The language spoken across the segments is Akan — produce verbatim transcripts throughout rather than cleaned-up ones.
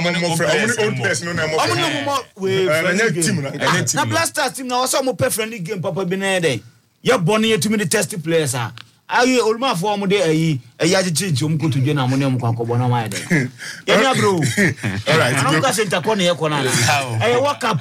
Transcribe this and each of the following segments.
mo friend own person no mo omo mo we friendly team na Blasters team na so mo pe friendly game papa bi na dey ye bone ye tumi the test players ah ayi oluma fo mo dey ayi ayi ajechi nchom ko tudwe na mo ne mo kwakobo na ma dey ye na bro all right I'm ka center ko na ye ko na ayi world cup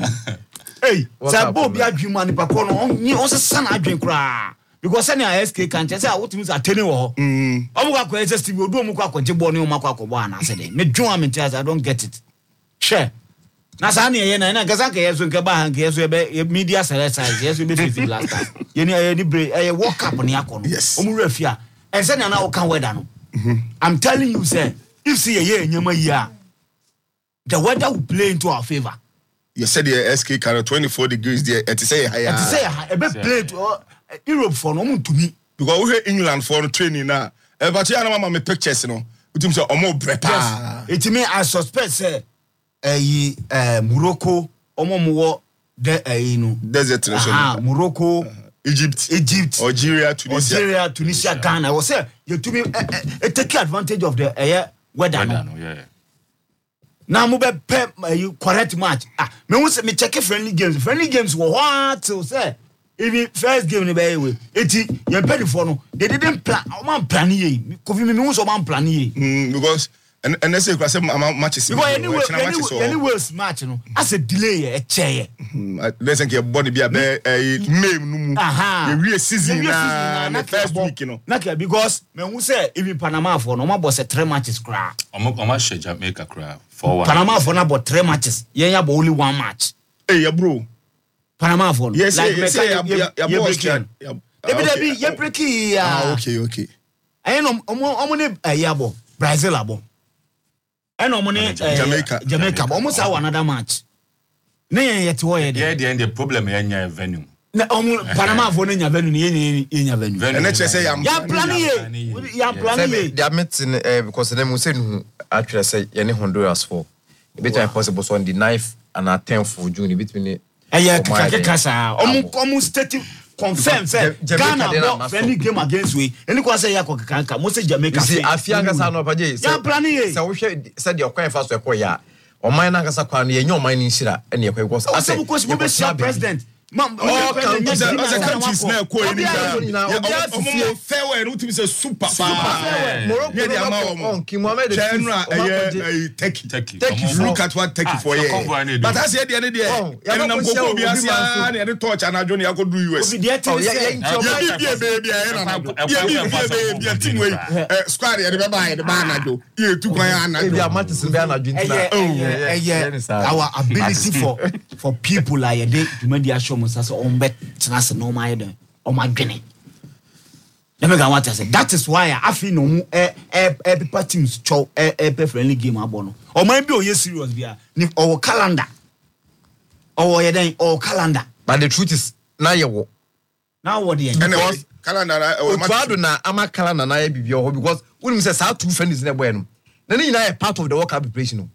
hey sabo bi adwuma ni papa no on on se sana adwen kra because any S K can say what means atene wo mm omo kwa kwa Steve odu omo kwa kwanje bo ne omo kwa kwakobo ana se dey me dwon am ntia I don't get it share na sa na ye na na gaza ka yeso nke ba han ka yeso be media size yeso be fifty last time ye ni ye ni break eh world cup ni akono omu refia and say na na o kan weather no I'm telling you say if see ye nyama yi a the weather will play into our favor. You said the S K can twenty-four degrees there et say higher et say e be play to Europe for no mutumi because we hear England for training now e ba ti ana mama me pictures no utim say omo brepa it me I suspect say eh uh, Morocco omo mo de eh no desert nation ah Morocco uh, Egypt Egypt Algeria Tunisia Algeria Tunisia Ghana was say you to me uh, uh, take advantage of the uh, weather, weather no yeah now mo be uh, correct match ah me won say me check friendly games friendly games wo what so say even first game ni be we eti you pay for no they didn't plan o man plan ye kofi me me won so man plan ye mm, because and and let's say because matches because anyway anyway anyway match no as a delay e che let's say your body be a May no aha the real season na first week no na because me who say even Panama for no ma boss three matches cra omo omo share Jamaica cra four one Panama for na but three matches yen ya bo only one match eh ya bro Panama for yes like yes ya ya boss ya be ya breaki ah okay okay I know omo omo ne ya bo Brazil abo and omo ne Jamaica Jamaica omo say another match na yen yet wo ye dey the problem yen nya venue na omo Panama for nya venue yen yen venue and let's say ya ya plan ye ya plan ye they are meeting because them say no actually say yen Honduras for a bit impossible so on the ninth and tenth of June between eh kaka kasa omo omo state confirm say Ghana no friendly game against we any ko say ya ko kaka mo say Jamaica see afia kasa no paje ya plan ye say wo hwe say the okwan fa so ekọ ya o man na kasa kwa no ye nyoma ni nhira ene ekọ because I say because mo be sure president man oh as a countries na ko ni na omo fair no timi say super fair Morocco dey am on King Mohammed China eh Turkey Turkey look at what Turkey for here but as here dey dey and na go be as ya na dey touch and ajo na go do U S yeah yeah baby eh na yeah baby team we squad dey be buy the ban ajo yeah two kwan anajo yeah matches be anajo ntina oh yeah our ability for for people like dey media show so on bet tnas no my dey o ma dwene let me go what I say that is why I feel no eh eh people teams chow eh eh friendly game abo no o man bi o ye serious bia ni o calendar o ye den o calendar but the truth is na ye wo now what the because calendar o twado na ama calendar na ye bibia ho because we say sa two friends na boy no na ni na part of the work preparation no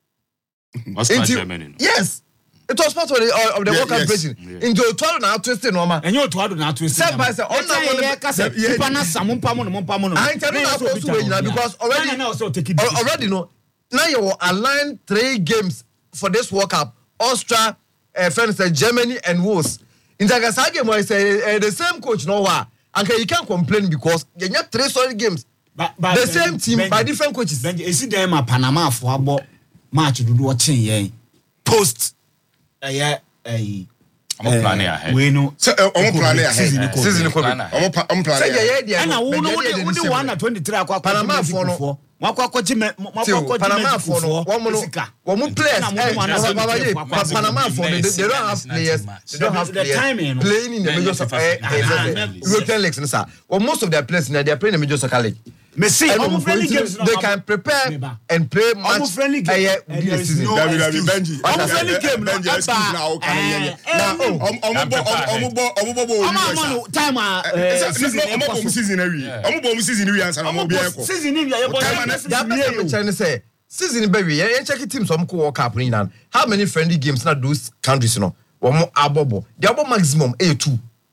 yes it was part of the, uh, of the yeah, work yes. preparation in jo twado na twist no ma enyo twado na twist say by say on na mo ka say people na samon pamo no mo pamo no I tell you na so so we because already na also take it already no now you align three games for this World Cup Austria uh, France Germany and Wales in the game I say uh, the same coach no wa and you can't complain because you get three solid games but, but the same team Benji, by different coaches Benji you see them a Panama for abo match do do watching yen post eh eh I'm planning ahead we know so I'm planning ahead season ko I'm I'm planning ahead and we know we do one twenty-three akwa Panama for no wakwa kwachi wakwa kwachi Panama for no one more players Panama for they don't have players they don't have the timing playing in the major soccer European leagues sir well most of their players they are playing in the major soccer league me see almost friendly games they can prepare and play match almost friendly game Benji almost friendly game Benji excuse now can yen na omo omo omo omo bo omo time omo season every omo bo season every answer omo bi eko season every ya boy China say season baby ya check teams some ko World Cup ni na how many friendly games na those countries no omo abobo they abo maximum eight two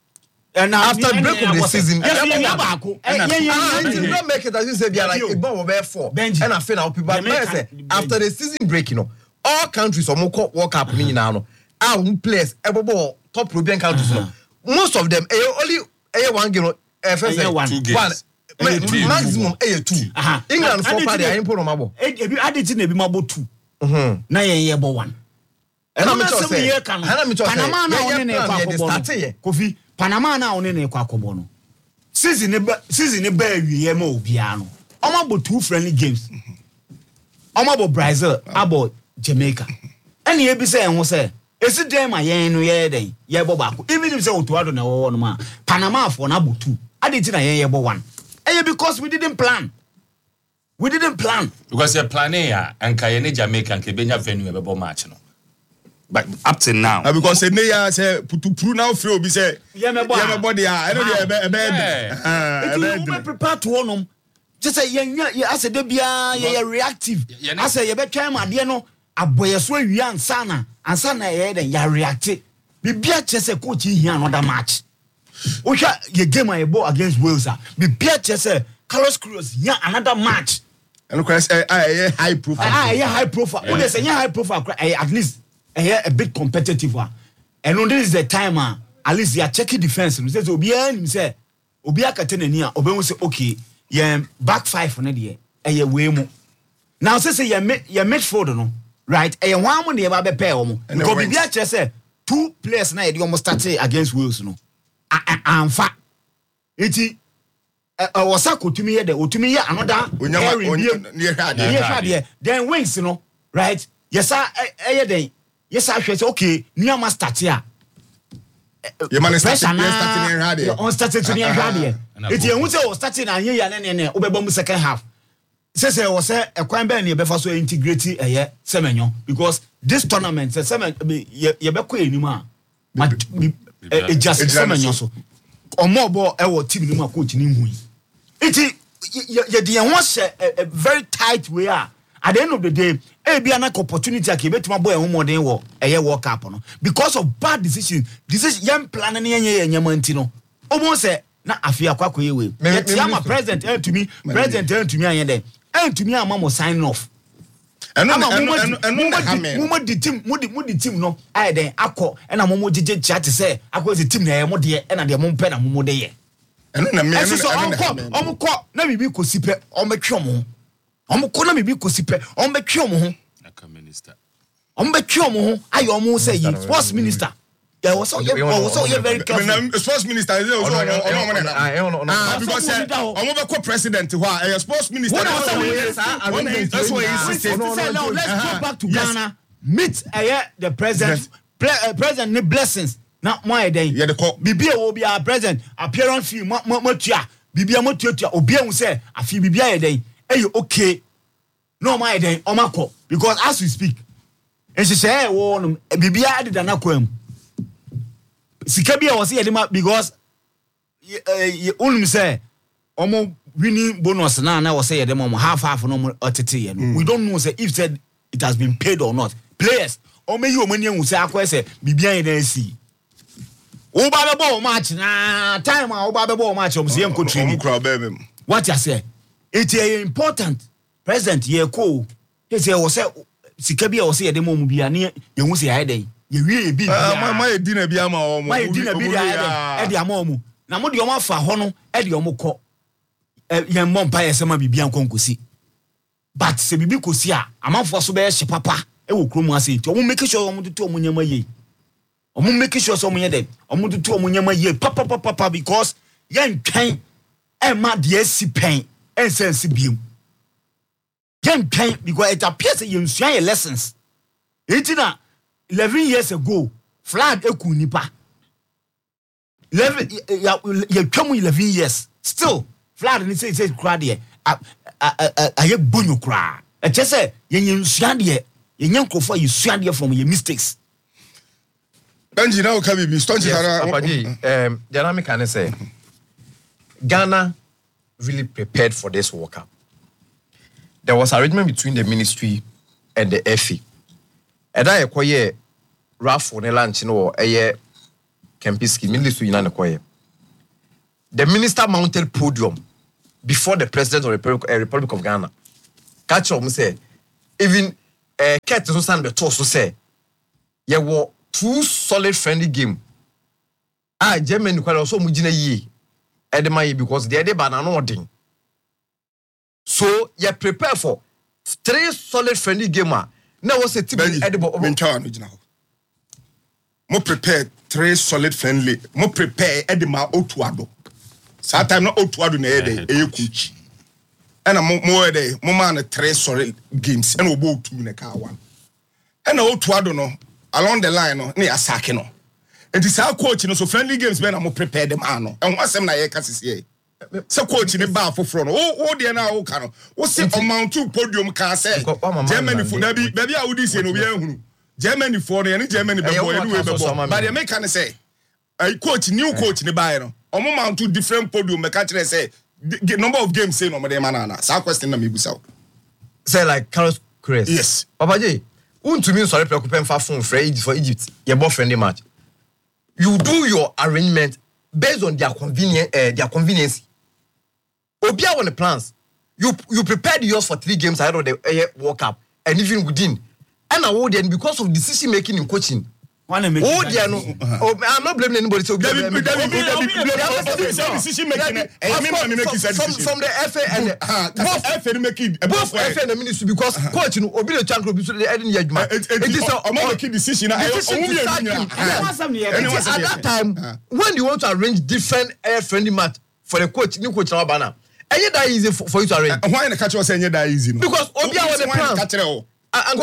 And after the break of the season, yes, you don't make it as you say, like a bomb of four. And I feel now people after the season break, you know, all countries are more World Cup now. Our players, every ball, top European countries. Most of them, only one game, one. Maximum A two. England four party. I import on my ball. I did in a bimabo two. Na ye bo one. And I'm say, Panama na one na e Kofi, Panama na one na e kwa kobo no. Season e season e ba awie ma obia no. Omabo two friendly games. Omabo Brazil, abo Jamaica. And ye bi say en ho say, esi dem ma yen no ye den, ye bo ba ko. Even if say Otuado na wo no ma, Panama for na bo two. Aditi na yen ye bo one. Eh because we didn't plan. We didn't plan. Because you're planning ya and Kayene Jamaica and Kebenya venue a bebo match no. But up to now. Uh, because say neya say to prove now feel be say yeah me body I know dey e be e be prepare to honum. Just say yeah I say dey bia yeah reactive. I say you be try ma de no aboye so awi ansa na ansa na ye den ya react. Bibia che say coach here another match. We ye game I ball against Wales. Bibia che say Carlos Cruz yeah another match. And of course, uh, uh, high profile. Ah, yeah, high profile. Yeah. When they say yeah, high profile, uh, at least uh, yeah, a bit competitive one. And when this is the time, uh, at least they are checking defense. We say, Obia, we say, Obia Katenania, Obia will say, okay, yeah, back five for next year, and yeah, way more. Now, say, say, yeah, yeah, midfield, no, right? And yeah, one money about the pair, because Obia just say two players now, you almost start against Wales, no, and fat. It's Uh, was a to me the to me another area then wings you know right yes I eh then yes I say okay near ma start here you man start here on started to near here it you want to start na here ya ne ne obeba second half say say was a kwan be na be fa so integrate eh semenyo because this tournament say semen ye be ko enima e just semenyo so omo bo e wo team ni ma coach ni hu it you dey want a very tight way at the end of the day e be an opportunity ke betima boy ehun modern wo eye World Cup no because of bad decision decision yam plan na yenye yenyama nti no omo say na afia kwakoye we yet am president eh to me president eh to me anyede eh to me am mo sign off eno eno eno mo di team mo di mo di team no ai den akọ na mo mo gige chat say akọ the team na ye mo de e na de mo pẹ na mo mo de ye eno na me eno na omo ko na bibi ko sipe omo twa mo omo ko na bibi ko sipe omo twa mo ho aka minister omo twa mo ho ayo omo say yi sports minister yeah was so yeah was so yeah very careful sports minister is no no no because omo be ko president who are sports minister that's why he say no let's go back to Ghana meet the president president ne blessings na my day yeah the call bibia wo bia present appearance fee matua bibia matua obia hu say afi bibia ye day eh okay no my day o makọ because as we speak and she say wo no bibia adida na kwam sika bia wo say ye dem because eh unum say omo winning bonus na na wo say ye dem half half no otete ye no we don't know say if said it has been paid or not players o me yi o mani hu say akọ say bibia ye na si Oba be ball match na time a oba be ball match o mse enko training. What you say? It is important. President ye ko. He say o say sika bia o say ye dem mu bia ne ye hu say ai den. Ye wie bi bia. Ah ma ye dina bia ma o mo. Ma ye dina bia ai den. E dia ma o mu. Na mo de o ma fa ho no e de o mo kọ. E ye mo mpa ye sema bibia nkonkosi. But se bibi kosi a amanfo so be hye papa e wo krom ase nti o mo make sure o mo tutu o mo nyama ye. Omo make sure so munye dem omo tutu omo nyama ye papa papa papa because yen twen e ma de si pen en sense biem yen twen because it appears yen sua ye lessons etina eleven years ago flag eku nipa eleven ye twam eleven years still flag ni say say kra de aye bonyo kra e che say yen sua de yen nkofo ye sua de from your mistakes. Benji now can be stoned. Um, Dynamic can say Ghana really prepared for this World Cup. There was arrangement between the ministry and the F I. And I acquire Ralph on a lunch, you know, a year Kempinski ministry in an acquire. the minister mounted podium before the president of the Republic, uh, Republic of Ghana. Catch up, say, even uh, Kurt so stand the toss so say, you were two solid friendly game. Ah, Germany quite also mujina ye, edema because the other banana thing. So you prepare for three solid friendly gamer. Now what's a team edible? Mo prepare three solid friendly. Mo prepare edema otuado. Sometimes not otuado na ede e coach. And a mo mo ede mo man three solid games and obo two in the car one. And otuado no along the line no na asake no. And this our coach no so friendly games when mo prepare them ano. And what sem na ye ka sisi. So coach ni ba for front. Oh oh dey na o ka no. Wo se amount to podium ka say. Germany for na bi baby a wo di say no bi ehunu. Germany for no any Germany be boy anyway be boy. But the make can say a coach new coach ni ba no. Omo mount to different podium me ka kire say number of games say no me dey manana. Sa question na me busa. Say like Carlos Chris. Yes. Papa J, untumi sorry preoccupy fa phone for Egypt for Egypt. Your boyfriend match. You do your arrangement based on their convenience uh, their convenience. Obia on the plans. You you prepared yours for three games ahead of the uh, World Cup and even within. And I would then because of decision making in coaching. Oh, dear, no. Oh, I'm not blaming anybody. So decision making. I mean, from the F A and both F A making both F A and the ministry because coaching will be the chance to be the ending year. It is a making decision. At that time, when you want to arrange different air friendly match for the coach, new coach now banner. And yet that easy for you to arrange. Why in the catch was saying that easy? Because Obia was the plan. And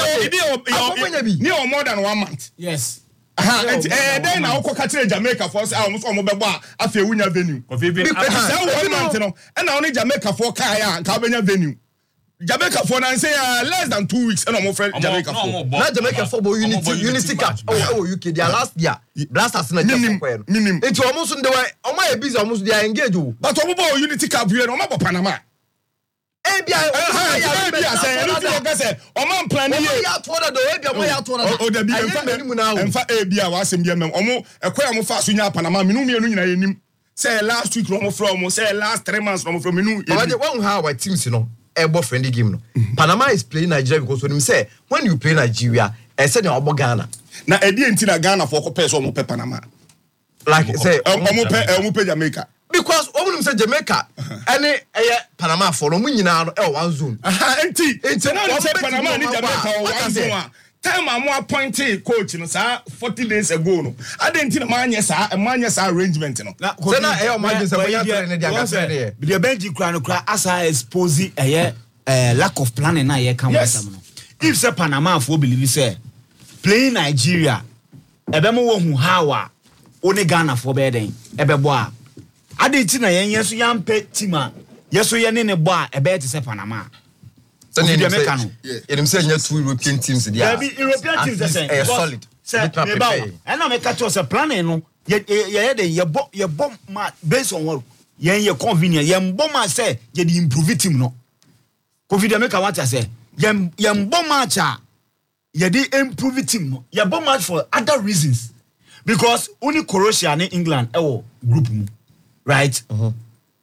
near more than one month. Yes. And then I'll go catch Jamaica for us. Almost on mobile after winner venue. And only Jamaica for Kaya and Cabana venue. Jamaica for and say less than two weeks. And I'm afraid Jamaica for not Jamaica football unity unity cup. Oh, U K. Their last year blasters in a minimum. It's almost in the way. Oh my busy almost they are engaged. But football unity cup here on Panama. Eh bien, eh say o man plan here. Ya to da do e bia mo ya to da. O da bi emfa emfa e bia wa asem bia mem. Omo ekoya mo fa so nya Panama minu mienu nyina yenim. Say last week no mo from say last three months no mo from minu. But when how our teams you know, e bo friendly game no. Panama is playing Nigeria because when him say when you play Nigeria, e say na obo Ghana. Na e di enti na Ghana for ko person mo pe Panama. Like say omo pe omo pe Jamaica. Because woman say Jamaica any eh Panama for no nyina no e one zone. Aha enti enti na say Panama ni Jamaica o one zone. Time am appointed coach no say forty days ago no. Adenti na manye say e manye say arrangement no. Say na e o manye say we ya train dia ga train there. Bi the bench kura no kura asa expose eh eh lack of planning na ye kan wasam no. If say Panama for believe say playing Nigeria e be mo wo hu how a oni Ghana for be den e be bo a Aditi na yen yeso yampe tima yeso yene ne bo a ebe te se Panama. So ne America no. Enim say nya two European teams there. There be European teams say eh solid. Say me ba. And na me catch us a plan no. Ye ye de ye bo ye bomb ma based on what yen ye convenient ye bomb ma say ye di improve team no. Covid America want to say ye ye bomb match a ye di improve team no. Ye bomb match for other reasons. Because only Croatia and England e wo group mu. Right? Uh-huh.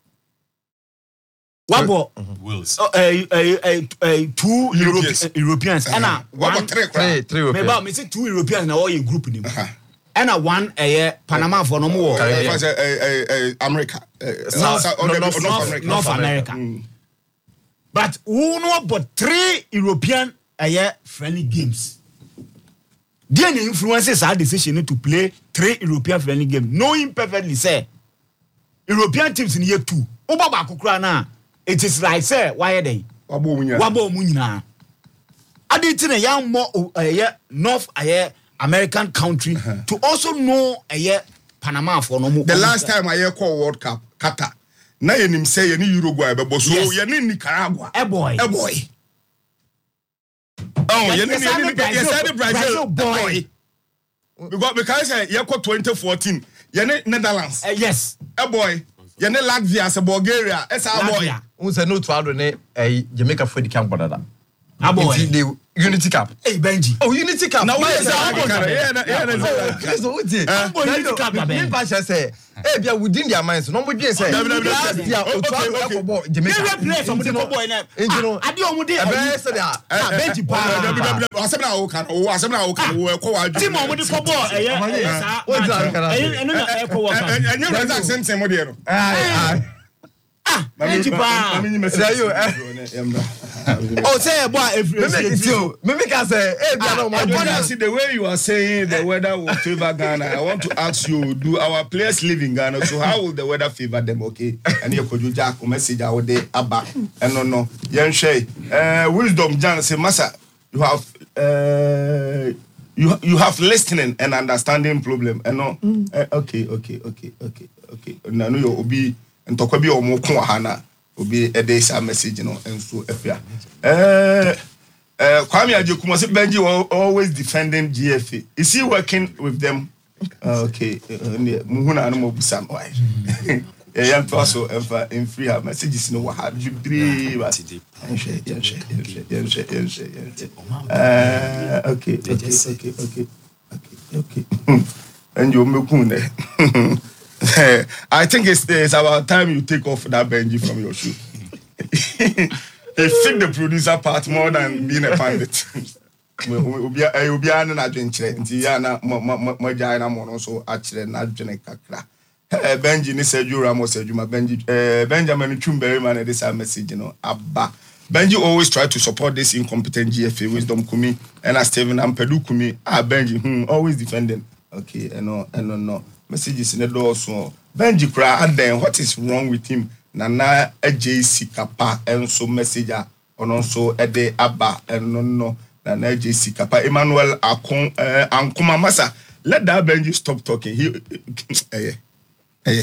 What about Wales? Uh, uh, uh, uh, uh, two Europeans, uh, Europeans. Uh-huh. And uh, one, one three, three, three Europeans. Maybe me say two Europeans now all in group in uh-huh. And uh, one uh, Panama for no more. Uh, uh, uh, America, uh, South, South, North, North, North, North America, North America. Mm. But who know about three European uh, friendly games? The influences our decision to play three European friendly games, knowing perfectly say. European teams in year two. Obaba kukura na. It is like say why they? Wabo munya. Wabo munya. Aditi na young more uh, North uh, American country uh-huh. to also know a uh, Panama for no more. The last time I hear call World Cup, Qatar. Na yenim say yeni Uruguay bebo so yeni Nicaragua. A boy. A boy. Oh, yeni yeni yeni Brazil boy. Because because uh, you call twenty fourteen. Yene Netherlands. Uh, yes. A boy. Yene Latvia, a Bulgaria. It's a boy. Who said no to Aldo ne Jamaica for the camp brother. A boy. They Unity Cup. Hey Benji. Oh, Unity Cup. Now we Yes, say I'm yeah, going yeah, to- yeah, yeah. Please, what is it? I'm going Now, Unity Cup, me- Ben. me passion say, eh, be within their minds. No more say. No, no, no, Last no. year, Okay, Otuado okay. went for ball, Jamaica. Every place from the boy na. Nti no. Ade omo de. Eh, be say that. Ah Benji pa. Asem na wo kan o asem na wo kan wo ko wa Team omo de for ball eh eh sa. What is that? Eh eno na eh ko wa kan. enye result senten mo de no Aye, Benji pa. There you, eh. Oh say boy every. Me make it you. Me make us say, eh, be no more. Honestly, the way you are saying the weather will favor Ghana, I want to ask you: do our players live in Ghana? So how will the weather favor them? Okay, and you could just message out there about and no no. Young Shay, uh, wisdom, John say, Massa, you have uh, you you have listening and understanding problem. And no, uh, okay, okay, okay, okay, okay. No, no, you will be and talk about more Hana. Obi a day sa message no enso afia eh eh Kwame Ajeku say Benji always defending G F A. Is he working with them? Uh, okay, mu huna no mo busam why. Eh yan to so emfa in free have messages no wa have you three but enche enche enche enche enche eh okay okay okay okay okay okay and you meku ne I think it's, it's about time you take off that Benji from your shoe. They fit the producer part more than being a pandit. We'll be an adventure. Tiana, Mojana Monoso, actually, not Jane Kakra. Benji, ni said you Ramos said you my Benji, Benjamin Chumberry man, this a message, you know, Abba. Benji always try to support this incompetent G F A, Wisdom Kumi, and as Steven and Pedu Kumi. Ah, Benji, hmm, always defending. Okay, and no, and no, no. Messages in the door so Benji cry and then what is wrong with him nana a J C Kappa and so messenger on also a day abba and no no nana J C Kappa Emmanuel Akon uh, Ankuma Masa let that Benji stop talking he eh eh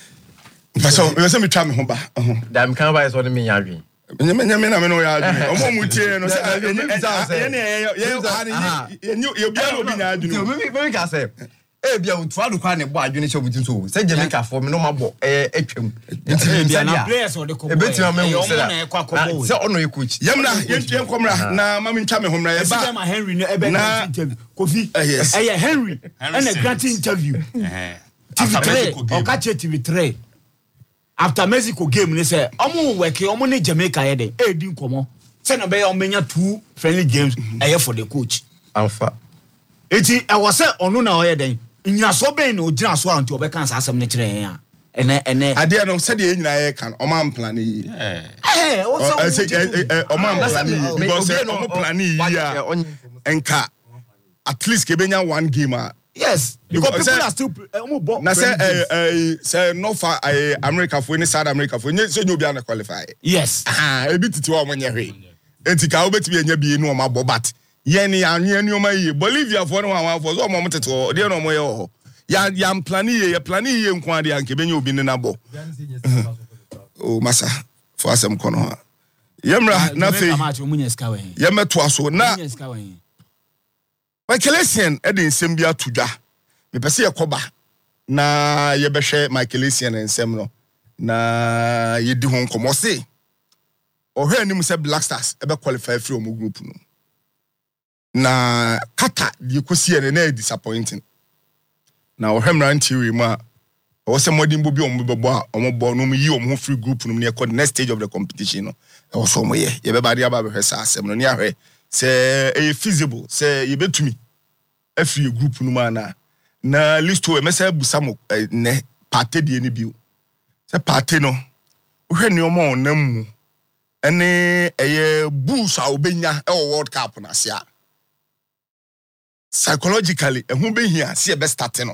so you say me try me humba Damn can buy so me yari. Nyame nyame na me no ya adwene omo mutie no say ye ye ye ye you bia no bi na adwene Me me can say eh bia Otuado kwa ne bo adwene che obutin so say Jamaica for me no mabo eh atwam Eh bia na players o de ko. e betima me wo say na e kwa ko bo. say ono e coach yemna yentue nkomra na mama ntwa me homra ye ba Ba Henry no e be interview. Kofi. yes. Eh Henry and a grant interview. Eh. T V After three Mexico game. or catch T V three. After Mexico game they say omo work omo ne Jamaica ye dey e di nkomo. Say na be omenya two friendly games eh for the coach. Alpha Eti e was say ono na oye den. Nyaso ben no gyina so anti obeka asem ne kire yan a. Ene ene ade no said ye nyina ye kan o man plan yi Eh. eh o I say so o man plan yi because o plan yi ya enka at least ke benya one game a yes because Because, people say- are still omo bo na say eh eh say no fa eh America for ni South America for nye say obi an qualify yes ah e bi titi wa monye hwe enti ka obetimi enya bi enu o ma bo but ye ni anwe ni o ma yi Bolivia for no wan for so mo mtete o de no mo ye ho ya ya plan yi ya plan yi nko ade an ke benya obi ni na bo o masa for asem kono ha yemra na fe match omunya ska wen yemeto aso na omunya ska wen Michael Essien e de nsem bi atodwa me pese ye koba na ye behwe Michael Essien nsem no na ye di ho nkomo se ohwe anim se Black Stars e be qualify free o group no na kata di kosie ne na disappointing na ohwe mranti we ma o se modin bo bi o mo bebo a o mo bo no mo yi o mo free group no ne next stage of the competition no e wo so mo ye ye be ba dia ba behwe sa asem no ne ahwe say e feasible say ye betumi afri group no ma na na list o me say busamo ne party de ni bio say party no hwe ne omo onam mu ene eye boost a obenya e World Cup na sia psychologically ehun be hia se e be start no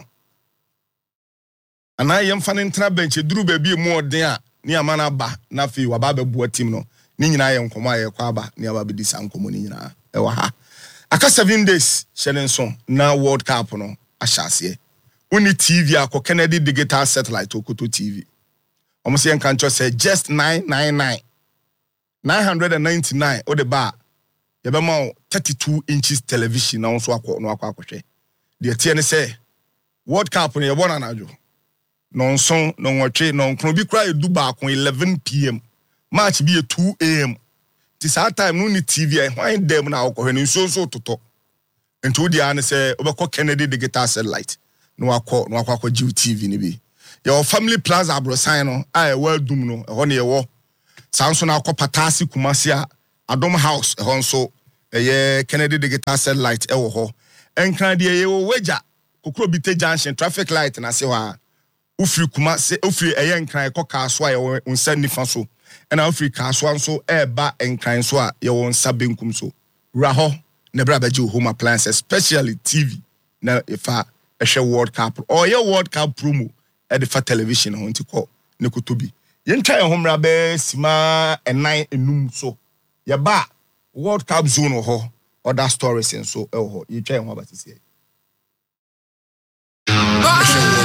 ana yem fa ne ntra bench duru ba bi mu odin a ni amana ba na fi wa ba be bo team no ni nyina ye nkomo aye kwa ba ni aba be di san nkomo ni nyina e wa ha aka seven days shelenso na World Cup no ahyase uni T V akọ Kennedy digital satellite okoto T V omo se enka ncho say just nine ninety-nine nine ninety-nine o de ba ye be ma thirty-two inches television na so akọ no akọ akwhwe de tie ne say World Cup no ye bona na ajo no nson no nwotwe no nkron bi kra edu ba akọ eleven p m match bi two a m nti saa time no ni T V why dem na akọ hwe nso so toto nti wo dia ne say obekọ Kennedy digital satellite no akọ no akọ akọ G T V ni bi your family plaza abrosan no a e wa dum no e ho ne ye wo sanso na akọ Patasi Kumasi a Adom House e ho nso e Kennedy digital satellite e wo ho enkran de ye wo wager kokro bite junction traffic light na se wa ufiri Kumasi ufiri e ye nkran e koka so a ye unsa nifa so and Africa so and so eba enkran so a ye won sabenkum so raho ne bra ba je home appliances especially T V na if a ehwe World Cup or your World Cup promo e de fa television ho ntiko ne kotobi ye ntwa ye homra be sima enan enum so ye ba World Cup zone ho other stories and so e ho ye twa ye ho abatisi